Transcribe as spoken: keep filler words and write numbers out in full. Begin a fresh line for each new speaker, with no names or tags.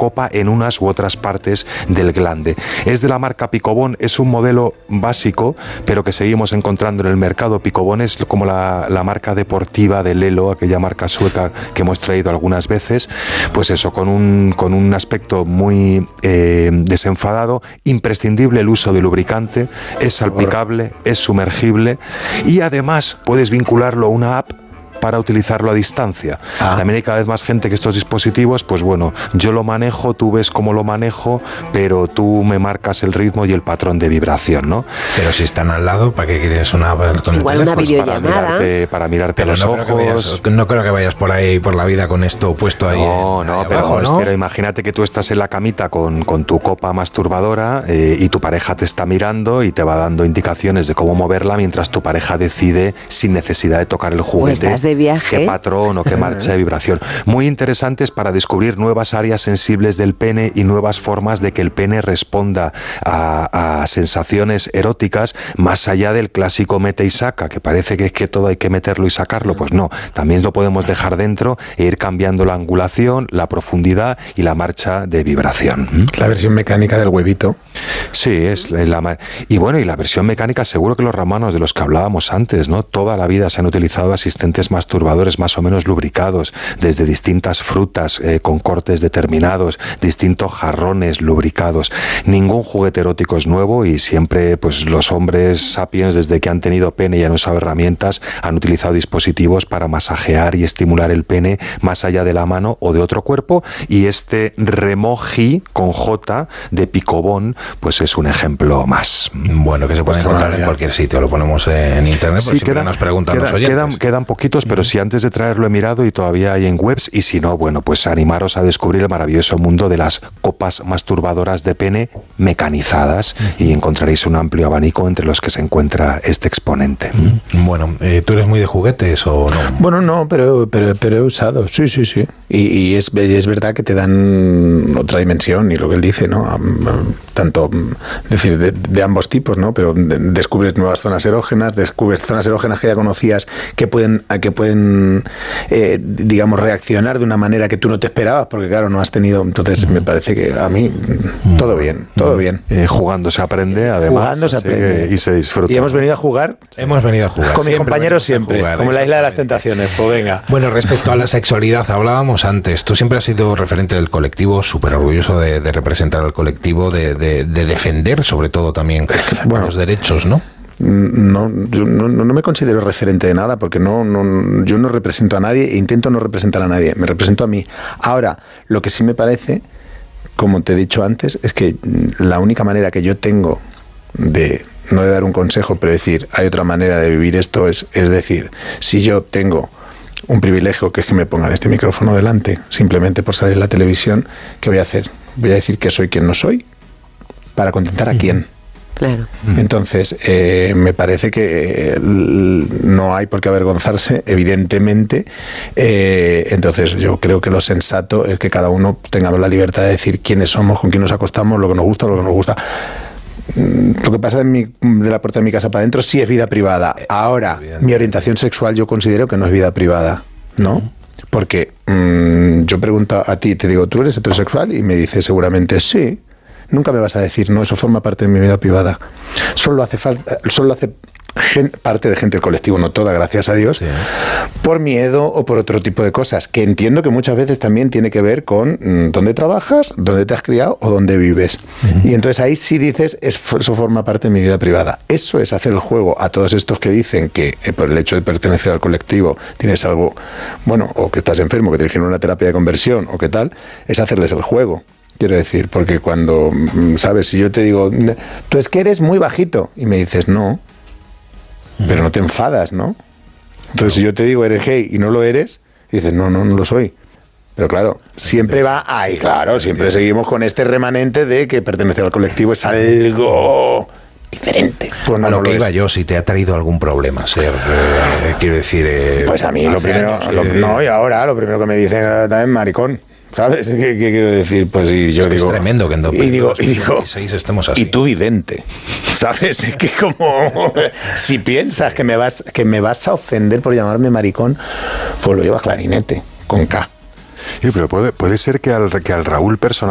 copa en unas u otras partes del glande. Es de la marca Picobón, es un modelo básico, pero que seguimos encontrando en el mercado. Picobón es como la, la marca deportiva de Lelo, aquella marca sueca que hemos traído algunas veces. Pues eso, con un, con un aspecto muy eh, desenfadado, imprescindible el uso de lubricante, es salpicable, es sumergible y además puedes vincularlo a una app para utilizarlo a distancia. Ah. También hay cada vez más gente que estos dispositivos, pues bueno, yo lo manejo, tú ves cómo lo manejo, pero tú me marcas el ritmo y el patrón de vibración, ¿no?
Pero si están al lado, ¿para qué quieres una con el
Igual
teléfono?
Una videollamada.
Para mirarte, para mirarte
pero
los
no
ojos.
Creo que vayas, no creo que vayas por ahí, por la vida con esto puesto ahí.
No,
en,
no,
ahí
pero,
abajo, ¿no?
pero imagínate que tú estás en la camita con, con tu copa masturbadora eh, y tu pareja te está mirando y te va dando indicaciones de cómo moverla mientras tu pareja decide, sin necesidad de tocar el juguete,
o estás de viaje,
qué patrón o qué marcha de vibración. Muy interesantes para descubrir nuevas áreas sensibles del pene y nuevas formas de que el pene responda a, a sensaciones eróticas más allá del clásico mete y saca, que parece que es que todo hay que meterlo y sacarlo. Pues no, también lo podemos dejar dentro e ir cambiando la angulación, la profundidad y la marcha de vibración.
La versión mecánica del huevito.
Sí, es la... Y bueno, y la versión mecánica, seguro que los romanos de los que hablábamos antes, ¿no? Toda la vida se han utilizado asistentes masturbadores más o menos lubricados, desde distintas frutas eh, con cortes determinados, distintos jarrones lubricados. Ningún juguete erótico es nuevo y siempre pues los hombres sapiens, desde que han tenido pene y han usado herramientas, han utilizado dispositivos para masajear y estimular el pene más allá de la mano o de otro cuerpo, y este Remoji con J de Picobón pues es un ejemplo más.
Bueno, que se puede pues encontrar en cualquier sitio, lo ponemos en internet,
sí,
porque siempre
quedan,
nos preguntan
queda,
los oyentes.
Quedan, quedan poquitos, pero si antes de traerlo he mirado y todavía hay en webs, y si no, bueno, pues animaros a descubrir el maravilloso mundo de las copas masturbadoras de pene mecanizadas y encontraréis un amplio abanico entre los que se encuentra este exponente.
Bueno, eh, ¿tú eres muy de juguetes o no?
Bueno, no, pero, pero, pero he usado, sí, sí, sí. Y, y es, es verdad que te dan otra dimensión y lo que él dice, ¿no? Tanto, es decir, de, de ambos tipos, ¿no? Pero descubres nuevas zonas erógenas, descubres zonas erógenas que ya conocías que pueden, que pueden eh, digamos, reaccionar de una manera que tú no te esperabas, porque claro, no has tenido. Entonces, me parece que a mí todo bien, todo bien.
Eh, jugando se aprende, además.
Jugando se aprende.
Que, y se disfruta.
Y hemos venido a jugar.
Hemos venido a jugar.
Con mis compañeros siempre, jugar, como en la Isla de las Tentaciones. Pues venga.
Bueno, respecto a la sexualidad, hablábamos antes. Tú siempre has sido referente del colectivo, súper orgulloso de, de representar al colectivo, de, de, de defender, sobre todo, también bueno, los derechos, ¿no?
No, yo no, no me considero referente de nada porque no, no, yo no represento a nadie e intento no representar a nadie, me represento a mí. Ahora, lo que sí me parece, como te he dicho antes, es que la única manera que yo tengo de, no de dar un consejo, pero decir, hay otra manera de vivir esto, es, es decir, si yo tengo un privilegio que es que me pongan este micrófono delante, simplemente por salir en la televisión, ¿qué voy a hacer? Voy a decir que soy quien no soy, para contentar a quién.
Claro.
Entonces, eh, me parece que no hay por qué avergonzarse, evidentemente. Eh, entonces, yo creo que lo sensato es que cada uno tengamos la libertad de decir quiénes somos, con quién nos acostamos, lo que nos gusta, lo que no nos gusta. Lo que pasa en mi, de la puerta de mi casa para adentro sí es vida privada. Ahora, mi orientación sexual yo considero que no es vida privada, ¿no? Porque mmm, yo pregunto a ti, te digo, ¿tú eres heterosexual? Y me dices seguramente sí. Nunca me vas a decir, no, eso forma parte de mi vida privada. Solo hace falta, solo hace gente, parte de gente del colectivo, no toda, gracias a Dios, sí. Por miedo o por otro tipo de cosas, que entiendo que muchas veces también tiene que ver con mmm, dónde trabajas, dónde te has criado o dónde vives. Uh-huh. Y entonces ahí sí dices, eso forma parte de mi vida privada. Eso es hacer el juego a todos estos que dicen que eh, por el hecho de pertenecer al colectivo tienes algo, bueno, o que estás enfermo, que te dijeron una terapia de conversión o qué tal, es hacerles el juego. Quiero decir, porque cuando, ¿sabes? Si yo te digo, tú es que eres muy bajito, y me dices, no, pero no te enfadas, ¿no? Entonces, si yo te digo, eres gay y no lo eres, y dices, no, no, no lo soy. Pero claro, siempre va ahí, claro, siempre seguimos con este remanente de que pertenecer al colectivo es algo diferente. Pues no,
a lo
no
que
lo
iba
es.
yo, si te ha traído algún problema, ser, eh, quiero decir... Eh,
pues a mí lo primero,
años,
lo,
eh,
no, y ahora lo primero que me dicen también maricón. ¿Sabes qué, qué quiero decir? Pues y yo
es que
digo...
Es tremendo que en
y digo,
dos mil veintiséis estemos así.
Y tú vidente, ¿sabes? Es que como... si piensas que me vas que me vas a ofender por llamarme maricón, pues lo llevas clarinete, con K.
Sí, pero puede, puede ser que al, que al Raúl personal